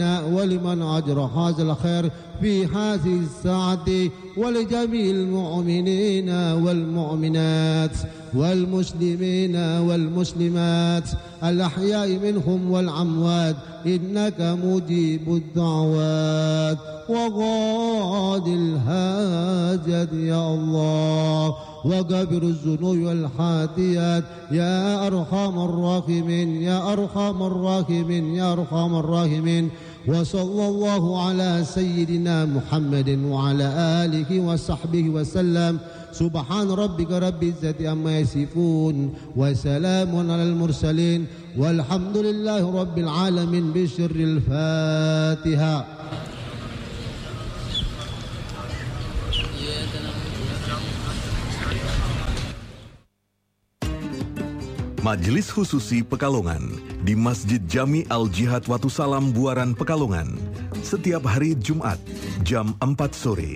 ولمن أجرى هذا الخير في هذه الساعة ولجميع المؤمنين والمؤمنات والمسلمين والمسلمات الأحياء منهم والأموات إنك مجيب الدعوات وقاضي الحاجات يا الله وغافر الذنوب والخطيئات يا أرحم الراحمين يا أرحم الراحمين يا أرحم الراحمين وصلى الله على سيدنا محمد وعلى آله وصحبه وسلم سبحان ربك رب العزة عما يصفون وسلام على المرسلين والحمد لله رب العالمين بشر الفاتحة. Majelis Khususi Pekalongan di Masjid Jami Al-Jihad Watu Salam Buaran Pekalongan setiap hari Jumat jam 4 sore.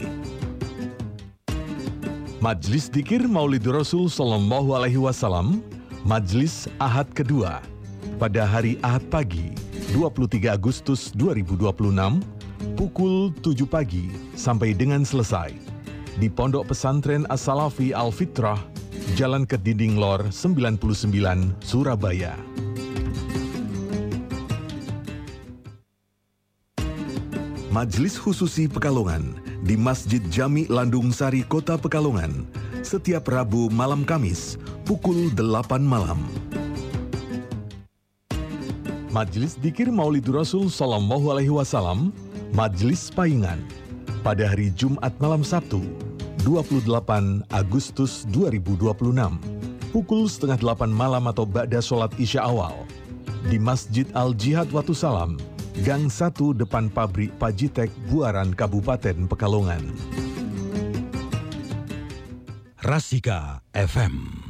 Majelis Dzikir Maulidur Rasul Sallallahu Alaihi Wasallam Majelis Ahad kedua pada hari Ahad pagi 23 Agustus 2026 pukul 7 pagi sampai dengan selesai di Pondok Pesantren As-Salafi Al-Fitrah Jalan Kedinding Lor 99 Surabaya. Majelis Khususi Pekalongan di Masjid Jami Landung Sari Kota Pekalongan setiap Rabu malam Kamis pukul 8 malam. Majelis Dzikir Maulidur Rasul Sallallahu Alaihi Wasallam Majelis Paingan pada hari Jumat malam Sabtu 28 Agustus 2026 pukul setengah 8 malam atau ba'da sholat isya awal di Masjid Al-Jihad Watu Salam Gang 1 depan pabrik Pajitek Buaran Kabupaten Pekalongan. Rasika FM.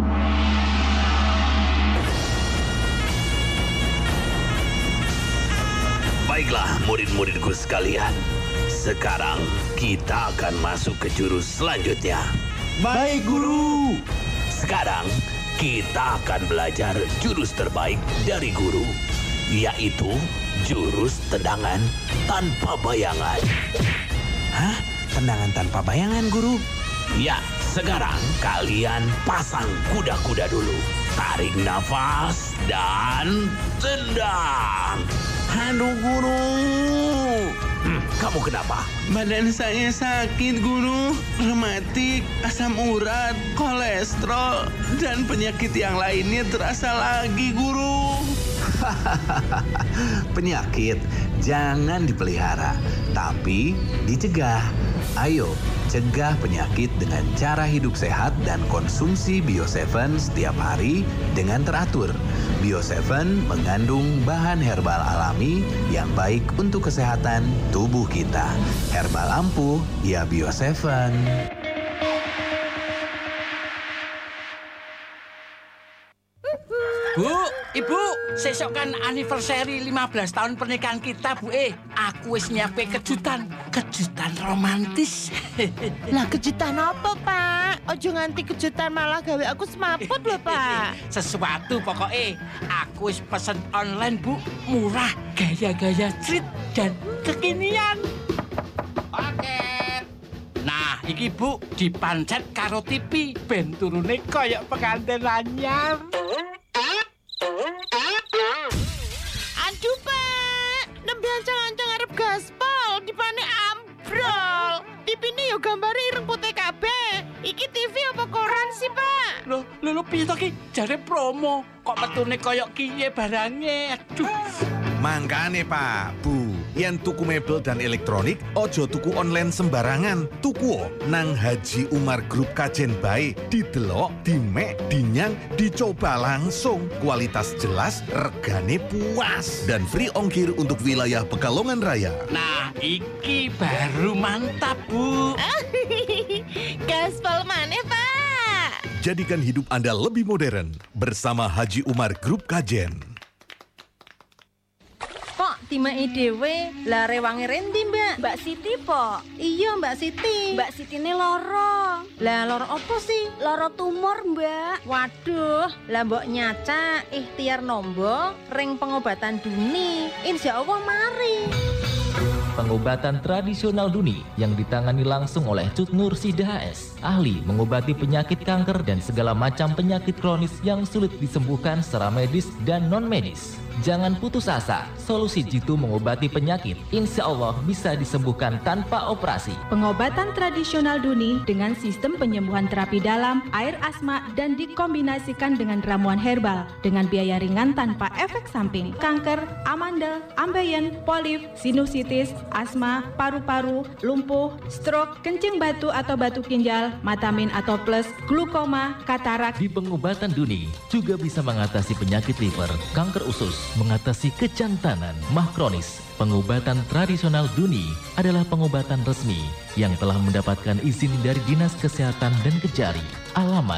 Baiklah murid-muridku sekalian, sekarang kita akan masuk ke jurus selanjutnya. Baik, Guru. Sekarang kita akan belajar jurus terbaik dari guru, yaitu jurus tendangan tanpa bayangan. Hah? Tendangan tanpa bayangan, Guru? Ya, sekarang kalian pasang kuda-kuda dulu. Tarik nafas dan tendang. Aduh, Guru. Kamu kenapa? Badan saya sakit, Guru. Rematik, asam urat, kolesterol, dan penyakit yang lainnya terasa lagi, Guru. Penyakit jangan dipelihara, tapi dicegah. Ayo, cegah penyakit dengan cara hidup sehat dan konsumsi Bio7 setiap hari dengan teratur. Bio7 mengandung bahan herbal alami yang baik untuk kesehatan tubuh kita. Herbal ampuh, ya Bio7. Bu, Ibu, sesok kan anniversary 15 tahun pernikahan kita, Bu. Aku wis nyiapke kejutan romantis. Lah kejutan apa, Pak? Ojo nganti kejutan malah gawe aku semaput lho, Pak. Sesuatu pokoknya. Aku wis pesen online, Bu. Murah, gaya-gaya street dan kekinian. Paket. Nah, iki Bu, dipancet karo TV. Ben turune koyok pengantin anyar. Aduh, Pak. Nembe ancang-ancang arep gaspol, dipane ambrol. TV-ne yo gambare ireng putih kabeh. Iki TV apa koran sih, Pak? Lho piye to ki? Jare promo. Kok metune koyok kiye barange? Aduh. Mangkane Pak, Bu, yen tuku mebel dan elektronik, ojo tuku online sembarangan. Tuku nang Haji Umar Group Kajen bae, didelok, dimek, dinyang, dicoba langsung. Kualitas jelas, regane puas, dan free ongkir untuk wilayah Pekalongan Raya. Nah, iki baru mantap, Bu. Gaspol maneh, Pak. Jadikan hidup Anda lebih modern bersama Haji Umar Group Kajen. dimai dhewe. Lah rewange rendi, Mbak? Mbak Siti po. Iya, Mbak Siti. Mbak Siti ini loro. Lah loro apa sih? Loro tumor, Mbak. Waduh, lah mbok nyaca ikhtiar nombo ring pengobatan Duni. Insya Allah mari. Pengobatan tradisional Duni yang ditangani langsung oleh Cut Nur Sidah HS, ahli mengobati penyakit kanker dan segala macam penyakit kronis yang sulit disembuhkan secara medis dan non-medis. Jangan putus asa, solusi jitu mengobati penyakit insya Allah bisa disembuhkan tanpa operasi. Pengobatan tradisional Duni dengan sistem penyembuhan terapi dalam, air asma, dan dikombinasikan dengan ramuan herbal dengan biaya ringan tanpa efek samping. Kanker, amandel, ambeien, polip, sinusitis, asma, paru-paru, lumpuh, stroke, kencing batu atau batu ginjal, matamin atau plus, glukoma, katarak. Di pengobatan Duni juga bisa mengatasi penyakit liver, kanker usus, mengatasi kejantanan, mah kronis. Pengobatan tradisional Duni adalah pengobatan resmi yang telah mendapatkan izin dari Dinas Kesehatan dan Kejari. Alamat